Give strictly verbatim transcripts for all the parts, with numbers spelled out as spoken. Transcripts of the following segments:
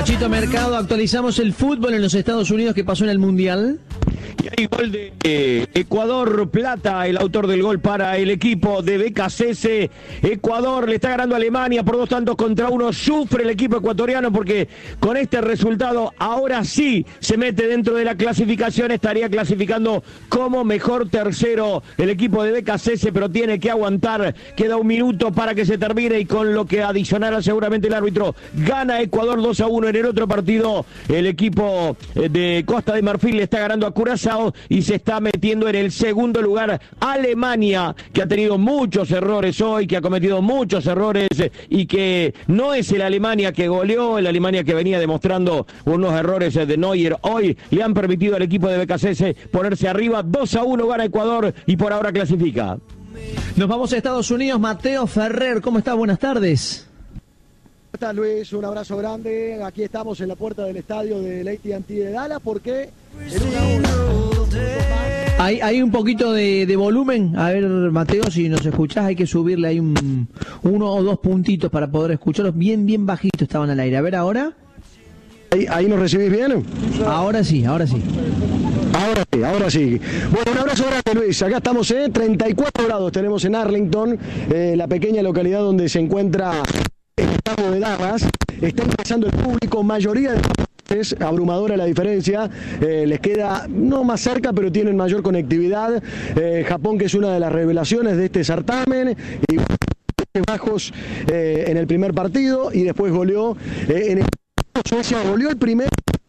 Nachito Mercado, actualizamos el fútbol en los Estados Unidos que pasó en el Mundial. Y hay gol de eh, Ecuador Plata, el autor del gol para el equipo de B K C S. Ecuador le está ganando a Alemania por dos tantos contra uno. Sufre el equipo ecuatoriano porque con este resultado ahora sí se mete dentro de la clasificación. Estaría clasificando como mejor tercero el equipo de B K C S, pero tiene que aguantar. Queda un minuto para que se termine y con lo que adicionará seguramente el árbitro. Gana Ecuador dos a uno. En el otro partido el equipo de Costa de Marfil le está ganando a Curazao y se está metiendo en el segundo lugar Alemania, que ha tenido muchos errores hoy, que ha cometido muchos errores y que no es el Alemania que goleó, el Alemania que venía demostrando unos errores de Neuer. Hoy le han permitido al equipo de B K C S ponerse arriba. Dos a uno gana Ecuador y por ahora clasifica. Nos vamos a Estados Unidos. Mateo Ferrer, ¿cómo estás? Buenas tardes. ¿Cómo estás, Luis? Un abrazo grande. Aquí estamos en la puerta del estadio del A T and T de Dallas porque en una hora... Hay, hay un poquito de, de volumen. A ver, Mateo, si nos escuchás, hay que subirle ahí un, uno o dos puntitos para poder escucharlos. Bien, bien bajitos estaban al aire. A ver, ahora. ¿Ahí, ahí nos recibís bien? Ahora sí, ahora sí. Ahora sí, ahora sí. Bueno, un abrazo grande, Luis. Acá estamos, ¿eh? treinta y cuatro grados tenemos en Arlington, eh, la pequeña localidad donde se encuentra el estado de Dallas. Está empezando el público, mayoría de... Es abrumadora la diferencia, eh, les queda no más cerca, pero tienen mayor conectividad. Eh, Japón, que es una de las revelaciones de este certamen, y bajos eh, en el primer partido, y después goleó eh, en el Suecia, goleó el primer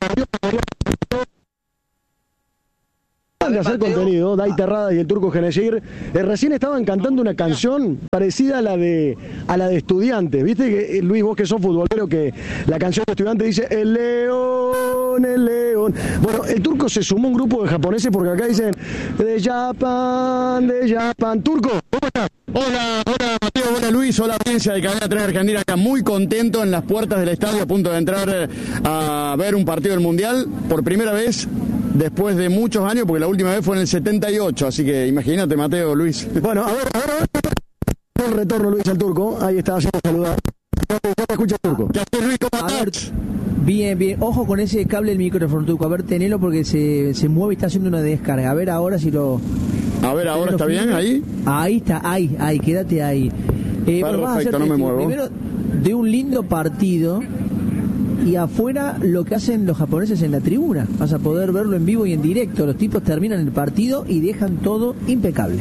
de hacer contenido, Dai Terrada y el Turco Genesir, eh, recién estaban cantando una canción parecida a la de a la de Estudiantes, viste que eh, Luis, vos que sos futbolero, que la canción de Estudiantes dice el león, el león. Bueno, el Turco se sumó a un grupo de japoneses porque acá dicen de Japan, de Japan. Turco, ¿cómo estás? Hola, hola Mateo, hola Luis, hola audiencia de Cadena tres Argentina, acá muy contento en las puertas del estadio, a punto de entrar a ver un partido del Mundial por primera vez después de muchos años, porque la última vez fue en el setenta y ocho, así que imagínate, Mateo, Luis. Bueno, a ver, a ver, a ver. El retorno, Luis, al Turco, ahí está, haciendo saludar. Ya te escucha, Turco. ¿Qué haces, Luis? ¿Cómo estás? Bien, bien. Ojo con ese cable del micrófono, Turco. A ver, tenelo porque se, se mueve y está haciendo una descarga. A ver ahora si lo... A ver, ahora está bien, ahí. Ahí está, ahí, ahí, quédate ahí. Eh, Perfecto, vas a hacer no me muevo. Primero, de un lindo partido y afuera lo que hacen los japoneses en la tribuna. Vas a poder verlo en vivo y en directo. Los tipos terminan el partido y dejan todo impecable.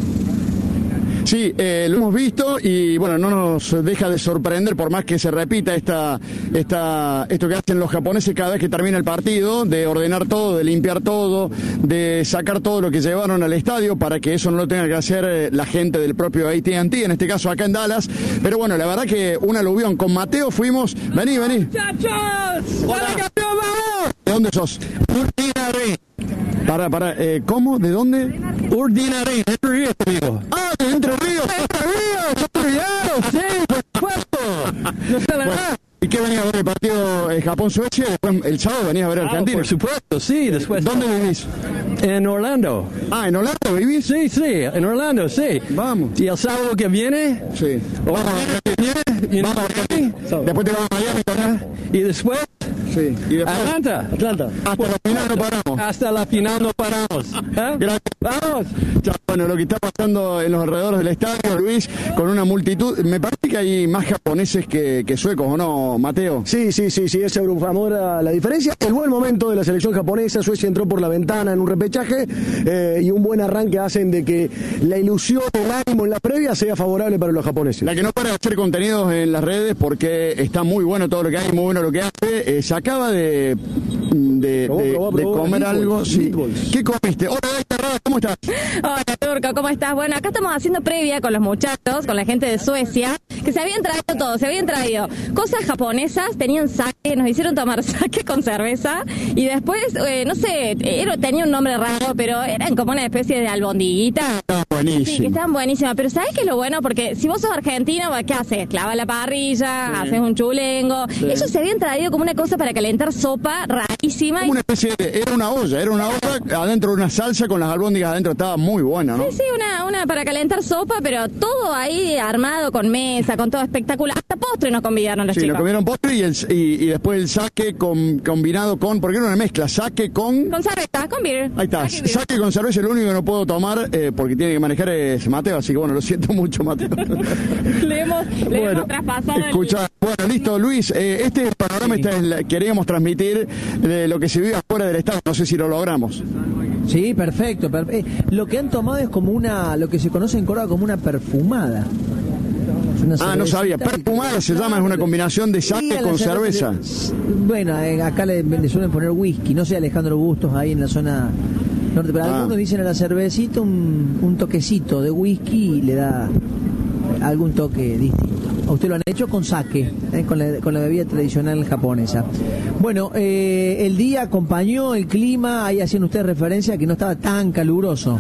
Sí, eh, lo hemos visto y bueno, no nos deja de sorprender por más que se repita esta, esta, esto que hacen los japoneses cada vez que termina el partido, de ordenar todo, de limpiar todo, de sacar todo lo que llevaron al estadio para que eso no lo tenga que hacer la gente del propio A T and T, en este caso acá en Dallas. Pero bueno, la verdad que un aluvión. Con Mateo fuimos, vení, vení. ¡Muchachos! ¡Hola, campeón, vamos! ¿De dónde sos? Ordinary. Para, para, eh, ¿cómo? ¿De dónde? Ordinary, Entre Ríos, amigo. ¡Ah, de Entre Ríos! ¡Entre Ríos! ¡Entre Ríos! ¡Sí, por supuesto! No se la Bueno, ¿y qué venías a ver el partido eh, Japón-Suecia? Después el sábado venías a ver ah, Argentina. por supuesto, sí, después. ¿Dónde vivís? En Orlando. Ah, ¿en Orlando vivís? Sí, sí, en Orlando, sí. Vamos. ¿Y el sábado que viene? Sí. ¿O el sábado que viene? Vamos a Argentina. Después te vamos a Miami, ¿verdad? ¿Y después? Sí. ¿Y después? Atlanta. Atlanta. Hasta la final no paramos. Hasta la final no paramos. ¿Eh? Gracias. ¡Vamos! Ya, bueno, lo que está pasando en los alrededores del estadio, Luis, con una multitud, me parece que hay más japoneses que, que suecos, ¿o no, Mateo? Sí, sí, sí, sí, ese abrumadora la diferencia. El buen momento de la selección japonesa, Suecia entró por la ventana en un repechaje eh, y un buen arranque hacen de que la ilusión, el ánimo en la previa sea favorable para los japoneses. La que no para de hacer contenidos en las redes porque está muy bueno todo lo que hay, muy bueno lo que hace. Eh, se acaba de, de, Probó, de, probó, de probó. comer Meatballs, algo. Sí. meatballs. ¿Qué comiste? Hola, Dai, ¿cómo estás? Hola, Turco, ¿cómo estás? Bueno, acá estamos haciendo previa con los muchachos, con la gente de Suecia, que se habían traído todo, se habían traído cosas japonesas, tenían sake, nos hicieron tomar sake con cerveza, y después, eh, no sé, era, tenía un nombre raro, pero eran como una especie de albondiguita. No, buenísimas. Sí, que estaban buenísimas. Pero ¿sabes qué es lo bueno? Porque si vos sos argentino, ¿qué haces? Clava la parrilla, sí. haces un chulengo. Sí. Ellos se habían traído como una cosa para calentar sopa rarísima. Como una especie de, era una olla, era una olla adentro de una salsa con las albóndigas adentro, estaba muy buena, ¿no? Sí, sí, una, una para calentar sopa, pero todo ahí armado con mesa, con todo espectacular. Hasta postre nos convidaron los sí, chicos. Sí, lo comieron postre y, el, y, y después el sake con, combinado con, porque era una mezcla, sake con... Con cerveza, con beer. Ahí está, sake, sake con cerveza es lo único que no puedo tomar eh, porque tiene que manejar es Mateo, así que bueno, lo siento mucho, Mateo. le hemos, le bueno, hemos traspasado escucha, el... Bueno, listo, Luis, eh, este panorama sí. está en la, queríamos transmitir de lo que se vive afuera del estado, no sé si lo logramos. Sí, perfecto. Per- eh, lo que han tomado es como una, lo que se conoce en Córdoba como una perfumada. Una ah, no sabía. Perfumada se llama, es una combinación de sake con cerveza. Le, bueno, eh, acá le, le suelen poner whisky, no sé Alejandro Bustos ahí en la zona norte, pero ah. algunos dicen a la cervecita un, un toquecito de whisky y le da algún toque distinto. A usted lo han hecho con sake, eh, con, la, con la bebida tradicional japonesa. Bueno, eh, el día acompañó el clima, ahí hacían ustedes referencia a que no estaba tan caluroso.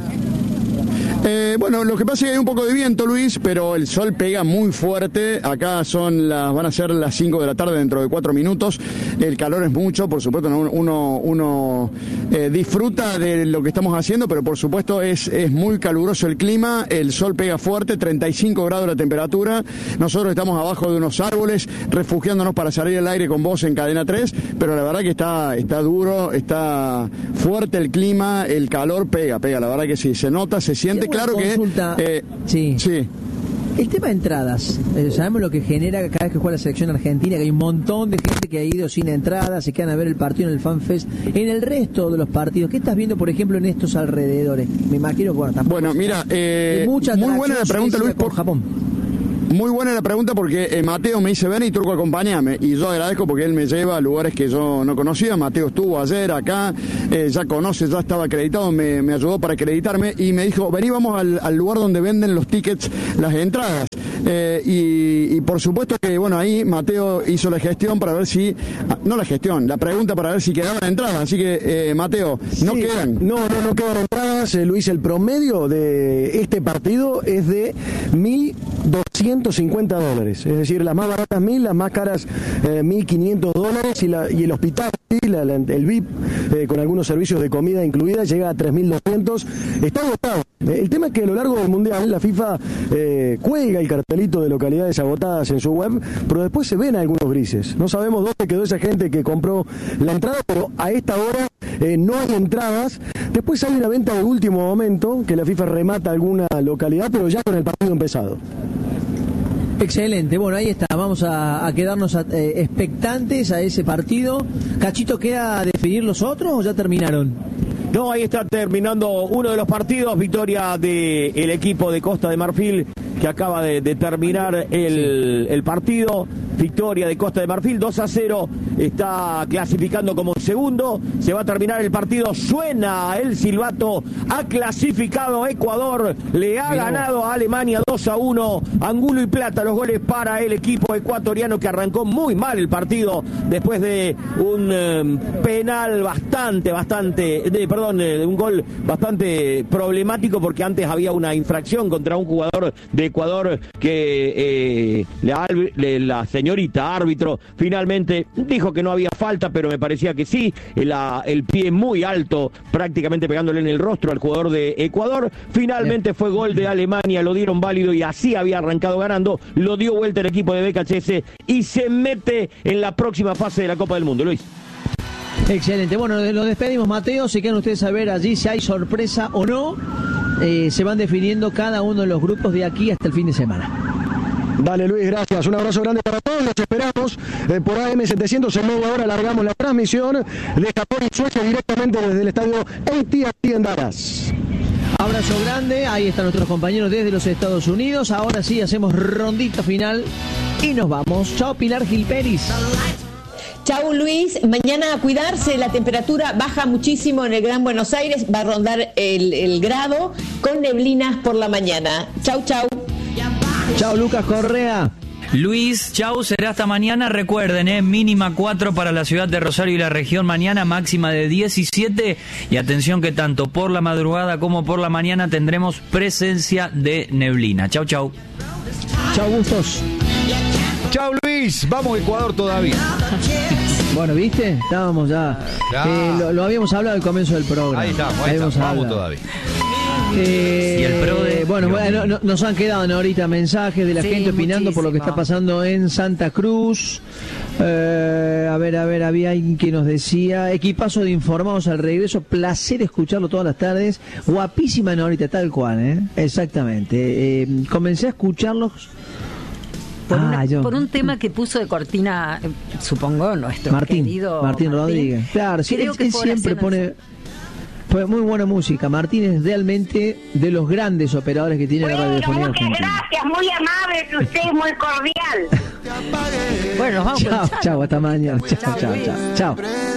Eh, bueno, lo que pasa es que hay un poco de viento, Luis, pero el sol pega muy fuerte. Acá son las, van a ser las cinco de la tarde dentro de cuatro minutos. El calor es mucho, por supuesto, uno, uno eh, disfruta de lo que estamos haciendo, pero por supuesto es, es muy caluroso el clima. El sol pega fuerte, treinta y cinco grados la temperatura. Nosotros estamos abajo de unos árboles, refugiándonos para salir al aire con vos en Cadena tres, pero la verdad que está, está duro, está fuerte el clima, el calor pega, pega, la verdad que sí, se nota, se siente. Claro consulta. que eh, sí. sí. El tema de entradas, eh, sabemos lo que genera cada vez que juega la selección argentina, que hay un montón de gente que ha ido sin entradas, se quedan a ver el partido en el FanFest. En el resto de los partidos, ¿qué estás viendo, por ejemplo, en estos alrededores? Me imagino que bueno, bueno mira, eh, muy buena la pregunta, Luis, por Japón. Muy buena la pregunta porque eh, Mateo me dice, ven y Turco, acompáñame. Y yo agradezco porque él me lleva a lugares que yo no conocía. Mateo estuvo ayer acá, eh, ya conoce, ya estaba acreditado, me, me ayudó para acreditarme y me dijo, vení, vamos al, al lugar donde venden los tickets, las entradas. Eh, y, y por supuesto que, bueno, ahí Mateo hizo la gestión para ver si, no la gestión, la pregunta para ver si quedaban entradas. Así que, eh, Mateo, no sí, quedan. No, no, no quedan entradas, eh, Luis. El promedio de este partido es de mil doscientos cincuenta dólares, es decir, las más baratas mil, las más caras eh, mil quinientos dólares y, la, y el hospital, la, la, el V I P eh, con algunos servicios de comida incluida llega a tres mil doscientos. Está agotado. Eh, el tema es que a lo largo del mundial la FIFA eh, cuelga el cartelito de localidades agotadas en su web, pero después se ven algunos grises. No sabemos dónde quedó esa gente que compró la entrada, pero a esta hora eh, no hay entradas. Después hay una venta de último momento que la FIFA remata alguna localidad, pero ya con el partido empezado. Excelente, bueno, ahí está, vamos a, a quedarnos a, eh, expectantes a ese partido. Cachito, ¿queda a definir los otros o ya terminaron? No, ahí está terminando uno de los partidos, victoria del equipo de Costa de Marfil, que acaba de, de terminar el, el partido, victoria de Costa de Marfil, dos a cero, está clasificando como segundo, se va a terminar el partido, suena el silbato, ha clasificado Ecuador, le ha Mirá. ganado a Alemania dos a uno, Angulo y Plata los goles para el equipo ecuatoriano que arrancó muy mal el partido después de un eh, penal bastante, bastante, de, perdón, de un gol bastante problemático porque antes había una infracción contra un jugador de Ecuador que eh, la, la señorita árbitro finalmente dijo que no había falta, pero me parecía que sí, la, el pie muy alto, prácticamente pegándole en el rostro al jugador de Ecuador. Finalmente fue gol de Alemania, lo dieron válido y así había arrancado ganando, lo dio vuelta el equipo de B K C S y se mete en la próxima fase de la Copa del Mundo. Luis. Excelente, bueno, lo despedimos, Mateo, se quedan ustedes a ver allí si hay sorpresa o no. Eh, se van definiendo cada uno de los grupos de aquí hasta el fin de semana. Dale, Luis, gracias. Un abrazo grande para todos. Los esperamos eh, por A M setecientos. En media hora largamos la transmisión de Japón y Suecia directamente desde el estadio A T and T en Dallas. Abrazo grande. Ahí están nuestros compañeros desde los Estados Unidos. Ahora sí, hacemos rondita final y nos vamos. Chao, Pilar Gilperis. Chau, Luis. Mañana a cuidarse, la temperatura baja muchísimo en el Gran Buenos Aires, va a rondar el, el grado con neblinas por la mañana. Chau, chau. Chau, Lucas Correa. Luis, chau, será hasta mañana. Recuerden, eh, mínima cuatro para la ciudad de Rosario y la región mañana, máxima de diecisiete. Y atención que tanto por la madrugada como por la mañana tendremos presencia de neblina. Chau, chau. Chau, Bustos. Chau, Luis. Vamos a Ecuador todavía. Bueno, ¿viste? Estábamos ya. ya. Eh, lo, lo habíamos hablado al comienzo del programa. Ahí estamos, ahí estamos. Vamos todavía. Eh, y el pro de... Bueno, bueno no, nos han quedado ¿no? ahorita mensajes de la sí, gente opinando muchísimo. Por lo que está pasando en Santa Cruz. Eh, a ver, a ver, había alguien que nos decía: equipazo de informados al regreso, placer escucharlo todas las tardes. Guapísima Norita, tal cual, ¿eh? Exactamente. Eh, comencé a escucharlos. Por, ah, una, yo. por un tema que puso de cortina, supongo, nuestro Martín, querido Martín, Martín Rodríguez. Claro, sí, él, él siempre pone... Pues muy buena música. Martín es realmente de los grandes operadores que tiene bueno, la radiofonía muchas argentina. Gracias, muy amable de usted, muy cordial. Bueno, vamos. Chao, chao, hasta mañana. Chao, chao, chao. Chao.